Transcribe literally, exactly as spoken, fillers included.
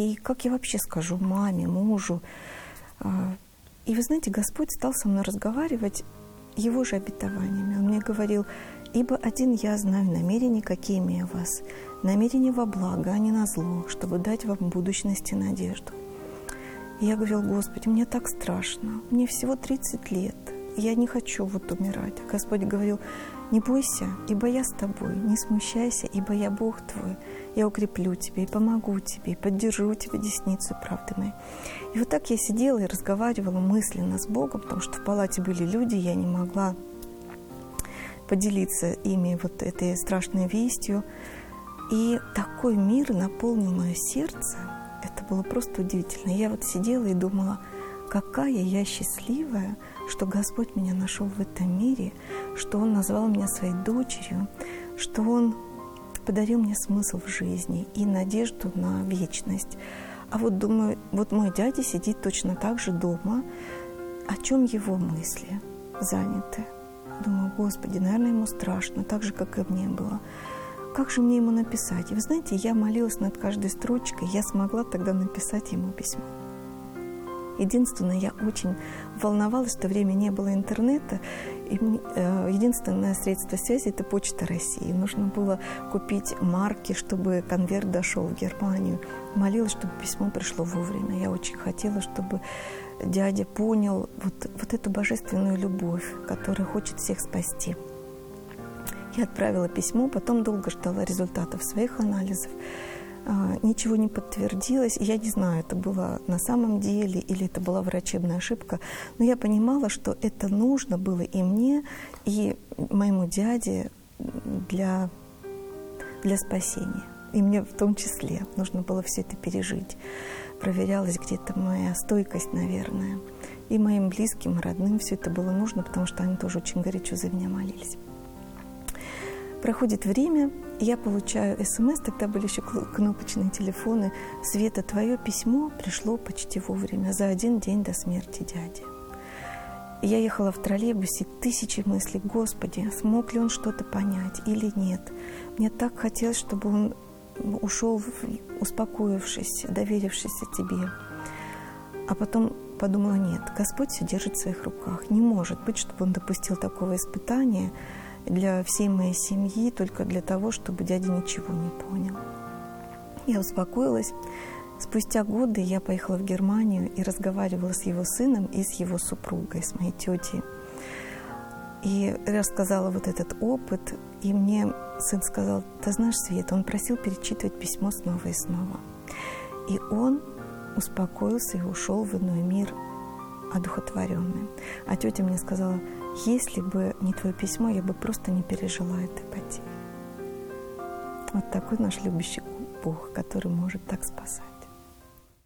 И как я вообще скажу маме, мужу? И вы знаете, Господь стал со мной разговаривать Его же обетованиями. Он мне говорил: «Ибо один я знаю намерения, какие имею о вас, намерения во благо, а не на зло, чтобы дать вам будущность и надежду». И я говорила: Господи, мне так страшно, мне всего тридцать лет, я не хочу вот умирать. А Господь говорил: не бойся, ибо я с тобой, не смущайся, ибо я Бог твой, я укреплю тебя и помогу тебе, и поддержу тебя десницей правды моей. И вот так я сидела и разговаривала мысленно с Богом, потому что в палате были люди, я не могла поделиться ими вот этой страшной вестью. И такой мир наполнил мое сердце, это было просто удивительно. Я вот сидела и думала, какая я счастливая, что Господь меня нашел в этом мире, что Он назвал меня своей дочерью, что Он подарил мне смысл в жизни и надежду на вечность. А вот думаю, вот мой дядя сидит точно так же дома, о чем его мысли заняты. Думаю, Господи, наверное, ему страшно, так же, как и мне было. Как же мне ему написать? И вы знаете, я молилась над каждой строчкой, я смогла тогда написать ему письмо. Единственное, я очень волновалась, в то время не было интернета, и единственное средство связи – это Почта России. Нужно было купить марки, чтобы конверт дошел в Германию. Молилась, чтобы письмо пришло вовремя. Я очень хотела, чтобы дядя понял вот, вот эту божественную любовь, которая хочет всех спасти. Я отправила письмо, потом долго ждала результатов своих анализов. Ничего не подтвердилось. Я не знаю, это было на самом деле или это была врачебная ошибка, но я понимала, что это нужно было и мне, и моему дяде для, для спасения. И мне в том числе нужно было все это пережить. Проверялась где-то моя стойкость, наверное. И моим близким, родным все это было нужно, потому что они тоже очень горячо за меня молились. Проходит время, я получаю СМС, тогда были еще кнопочные телефоны. Света, твое письмо пришло почти вовремя, за один день до смерти дяди. И я ехала в троллейбусе, тысячи мыслей, Господи, смог ли он что-то понять или нет. Мне так хотелось, чтобы он ушел, успокоившись, доверившись тебе. А потом подумала, нет, Господь все держит в своих руках. Не может быть, чтобы он допустил такого испытания для всей моей семьи, только для того, чтобы дядя ничего не понял. Я успокоилась. Спустя годы я поехала в Германию и разговаривала с его сыном и с его супругой, с моей тетей. И рассказала вот этот опыт. И мне сын сказал, ты знаешь, Света, он просил перечитывать письмо снова и снова. И он успокоился и ушел в иной мир одухотворенный. А тетя мне сказала, если бы не твое письмо, я бы просто не пережила этой потери. Вот такой наш любящий Бог, который может так спасать.